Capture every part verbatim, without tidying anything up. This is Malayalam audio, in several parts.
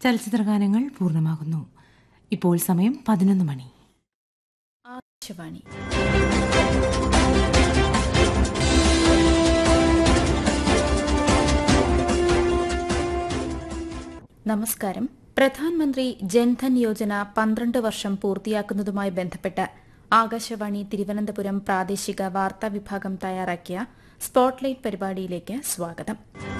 ചലച്ചിത്രഗാനങ്ങൾ പൂർണ്ണമാകുന്നു. ഇപ്പോൾ സമയം പതിനൊന്ന് മണി. ആകാശവാണി. നമസ്കാരം. പ്രധാൻമന്ത്രി ജൻധൻ യോജന പന്ത്രണ്ട് വർഷം പൂർത്തിയാക്കുന്നതുമായി ബന്ധപ്പെട്ട് ആകാശവാണി തിരുവനന്തപുരം പ്രാദേശിക വാർത്താ വിഭാഗം തയ്യാറാക്കിയ സ്പോട്ട്ലൈറ്റ് പരിപാടിയിലേക്ക് സ്വാഗതം.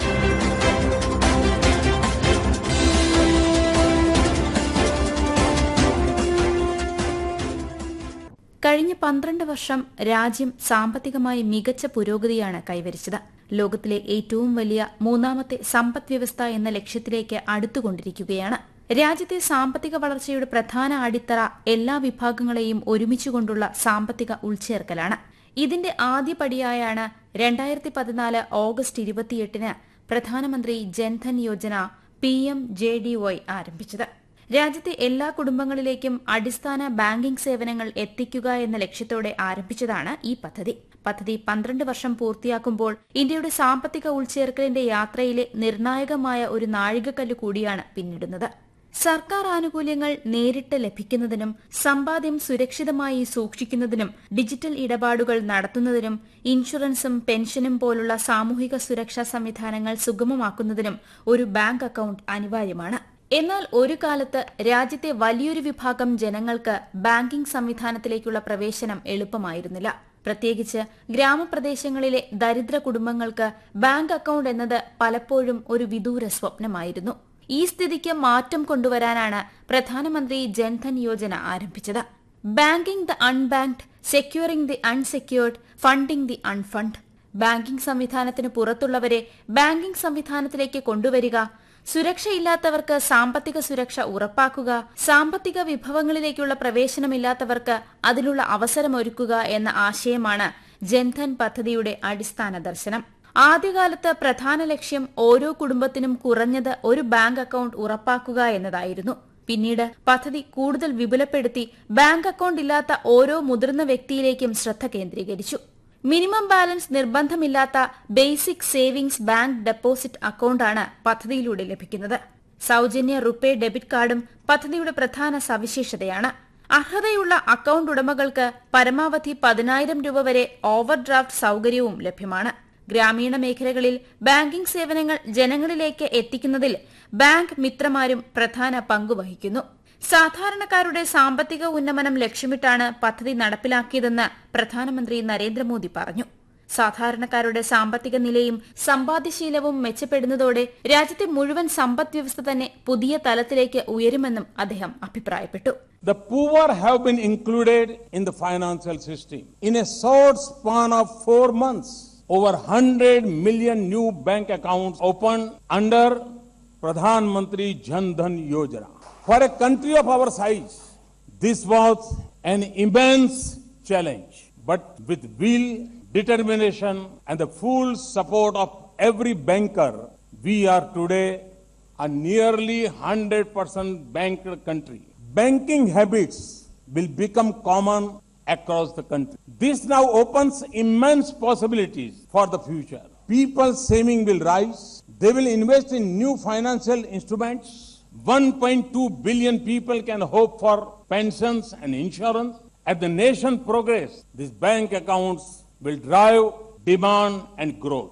കഴിഞ്ഞ പന്ത്രണ്ട് വർഷം രാജ്യം സാമ്പത്തികമായി മികച്ച പുരോഗതിയാണ് കൈവരിച്ചത്. ലോകത്തിലെ ഏറ്റവും വലിയ മൂന്നാമത്തെ സമ്പദ് വ്യവസ്ഥ എന്ന ലക്ഷ്യത്തിലേക്ക് അടുത്തുകൊണ്ടിരിക്കുകയാണ്. രാജ്യത്തെ സാമ്പത്തിക വളർച്ചയുടെ പ്രധാന അടിത്തറ എല്ലാ വിഭാഗങ്ങളെയും ഒരുമിച്ചുകൊണ്ടുള്ള സാമ്പത്തിക ഉൾച്ചേർക്കലാണ്. ഇതിന്റെ ആദ്യപടിയായാണ് രണ്ടായിരത്തി പതിനാല് ഓഗസ്റ്റ് ഇരുപത്തിയെട്ടിന് പ്രധാനമന്ത്രി Jan Dhan Yojana P M J D Y ആരംഭിച്ചത്. രാജ്യത്തെ എല്ലാ കുടുംബങ്ങളിലേക്കും അടിസ്ഥാന ബാങ്കിംഗ് സേവനങ്ങൾ എത്തിക്കുക എന്ന ലക്ഷ്യത്തോടെ ആരംഭിച്ചതാണ് ഈ പദ്ധതി. പദ്ധതി പന്ത്രണ്ട് വർഷം പൂർത്തിയാക്കുമ്പോൾ ഇന്ത്യയുടെ സാമ്പത്തിക ഉൾച്ചേർക്കലിന്റെ യാത്രയിലെ നിർണായകമായ ഒരു നാഴികക്കല്ല് കൂടിയാണ് പിന്നിടുന്നത്. സർക്കാർ ആനുകൂല്യങ്ങൾ നേരിട്ട് ലഭിക്കുന്നതിനും സമ്പാദ്യം സുരക്ഷിതമായി സൂക്ഷിക്കുന്നതിനും ഡിജിറ്റൽ ഇടപാടുകൾ നടത്തുന്നതിനും ഇൻഷുറൻസും പെൻഷനും പോലുള്ള സാമൂഹിക സുരക്ഷാ സംവിധാനങ്ങൾ സുഗമമാക്കുന്നതിനും ഒരു ബാങ്ക് അക്കൌണ്ട് അനിവാര്യമാണ്. എന്നാൽ ഒരു കാലത്ത് രാജ്യത്തെ വലിയൊരു വിഭാഗം ജനങ്ങൾക്ക് ബാങ്കിംഗ് സംവിധാനത്തിലേക്കുള്ള പ്രവേശനം എളുപ്പമായിരുന്നില്ല. പ്രത്യേകിച്ച് ഗ്രാമപ്രദേശങ്ങളിലെ ദരിദ്ര കുടുംബങ്ങൾക്ക് ബാങ്ക് അക്കൌണ്ട് എന്നത് പലപ്പോഴും ഒരു വിദൂര സ്വപ്നമായിരുന്നു. ഈ സ്ഥിതിക്ക് മാറ്റം കൊണ്ടുവരാനാണ് പ്രധാനമന്ത്രി ജൻധൻ യോജന ആരംഭിച്ചത്. Banking the unbanked, securing the unsecured, funding the അൺഫണ്ട്. Banking സംവിധാനത്തിന് പുറത്തുള്ളവരെ ബാങ്കിംഗ് സംവിധാനത്തിലേക്ക് കൊണ്ടുവരിക, സുരക്ഷയില്ലാത്തവർക്ക് സാമ്പത്തിക സുരക്ഷ ഉറപ്പാക്കുക, സാമ്പത്തിക വിഭവങ്ങളിലേക്കുള്ള പ്രവേശനമില്ലാത്തവർക്ക് അതിനുള്ള അവസരമൊരുക്കുക എന്ന ആശയമാണ് ജൻധൻ പദ്ധതിയുടെ അടിസ്ഥാന ദർശനം. ആദ്യകാലത്ത് പ്രധാന ലക്ഷ്യം ഓരോ കുടുംബത്തിനും കുറഞ്ഞത് ഒരു ബാങ്ക് അക്കൌണ്ട് ഉറപ്പാക്കുക എന്നതായിരുന്നു. പിന്നീട് പദ്ധതി കൂടുതൽ വിപുലപ്പെടുത്തി ബാങ്ക് അക്കൌണ്ട് ഇല്ലാത്ത ഓരോ മുതിർന്ന വ്യക്തിയിലേക്കും ശ്രദ്ധ കേന്ദ്രീകരിച്ചു. Minimum balance നിർബന്ധമില്ലാത്ത basic savings bank deposit അക്കൌണ്ടാണ് പദ്ധതിയിലൂടെ ലഭിക്കുന്നത്. സൌജന്യ റുപേ ഡെബിറ്റ് കാർഡും പദ്ധതിയുടെ പ്രധാന സവിശേഷതയാണ്. അർഹതയുള്ള അക്കൌണ്ട് ഉടമകൾക്ക് പരമാവധി പതിനായിരം രൂപ വരെ ഓവർ ഡ്രാഫ്റ്റ് സൌകര്യവും ലഭ്യമാണ്. ഗ്രാമീണ മേഖലകളിൽ ബാങ്കിംഗ് സേവനങ്ങൾ ജനങ്ങളിലേക്ക് എത്തിക്കുന്നതിൽ ബാങ്ക് മിത്രമാരും പ്രധാന പങ്കുവഹിക്കുന്നു. സാധാരണക്കാരുടെ സാമ്പത്തിക ഉന്നമനം ലക്ഷ്യമിട്ടാണ് പദ്ധതി നടപ്പിലാക്കിയതെന്ന് പ്രധാനമന്ത്രി നരേന്ദ്രമോദി പറഞ്ഞു. സാധാരണക്കാരുടെ സാമ്പത്തിക നിലയും സമ്പാദ്യശീലവും മെച്ചപ്പെടുന്നതോടെ രാജ്യത്തെ മുഴുവൻ സമ്പദ് വ്യവസ്ഥ തന്നെ പുതിയ തലത്തിലേക്ക് ഉയരുമെന്നും അദ്ദേഹം അഭിപ്രായപ്പെട്ടു. The poor have been included in the financial system. In a short span of four months, over one hundred million new bank accounts opened under Pradhan Mantri Jan Dhan Yojana. For a country of our size, this was an immense challenge. But with will, determination and the full support of every banker, we are today a nearly one hundred percent banked country. Banking habits will become common across the country. This now opens immense possibilities for the future. People's saving will rise. They will invest in new financial instruments. one point two billion people can hope for pensions and insurance. As the nation progress, these bank accounts will drive demand and growth.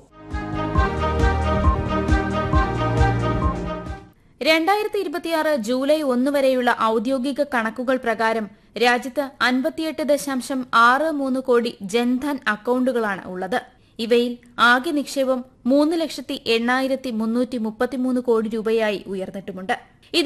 രണ്ടായിരത്തി ഇരുപത്തിയാറ് ജൂലൈ ഒന്ന് വരെയുള്ള ഔദ്യോഗിക കണക്കുകൾ പ്രകാരം രാജ്യത്ത് അൻപത്തിയെട്ട് ദശാംശം ആറ് മൂന്ന് കോടി ജൻധൻ അക്കൌണ്ടുകളാണ് ഉള്ളത്. ഇവയിൽ ആകെ നിക്ഷേപം മൂന്ന് ലക്ഷത്തി എണ്ണായിരത്തി മുന്നൂറ്റി മുപ്പത്തിമൂന്ന് കോടി രൂപയായി ഉയർന്നിട്ടുമുണ്ട്.